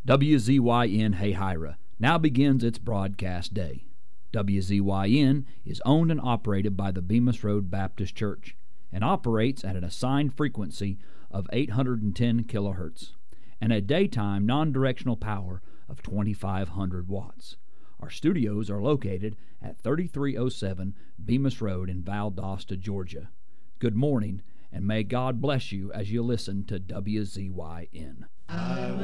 WZYN Hayhira now begins its broadcast day. WZYN is owned and operated by the Bemis Road Baptist Church and operates at an assigned frequency of 810 kilohertz and a daytime non-directional power of 2,500 watts. Our studios are located at 3307 Bemis Road in Valdosta, Georgia. Good morning, and may God bless you as you listen to WZYN.